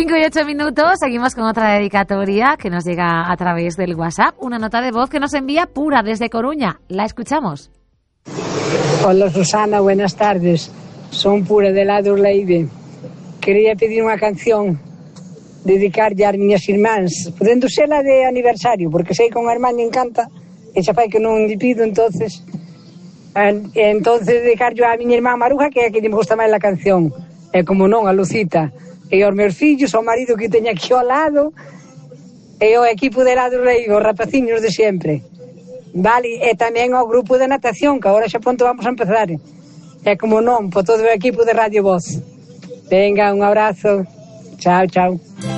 5:08. Seguimos con otra dedicatoria que nos llega a través del WhatsApp. Una nota de voz que nos envía Pura desde Coruña. La escuchamos. Hola Susana, buenas tardes. Son Pura de Lado Leide. Quería pedir unha canción dedicarlle ás miñas irmáns, podendo ser la de aniversario, porque sei que a unha irmán me encanta e xa fai que non lle pido, entonces dedicarlle a miña irmán Maruja, que é a que me gusta máis la canción, e como non, a Lucita, e aos meus fillos, ao marido que teño aquí ao lado, e ao equipo de Lado Leide, os rapaciños de sempre, vale, e tamén ao grupo de natación, que agora xa pronto vamos a empezar, e como non, por todo o equipo de Radio Voz. Venga, un abrazo, chao, chao.